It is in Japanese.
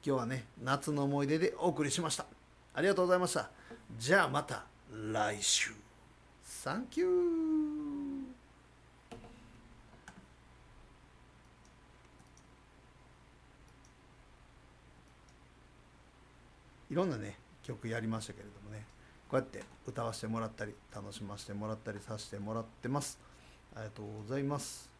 今日はね夏の思い出でお送りしました。ありがとうございました。じゃあまた来週。サンキュー。いろんなね曲やりましたけれどもね、こうやって歌わせてもらったり楽しませてもらったりさせてもらってます。ありがとうございます。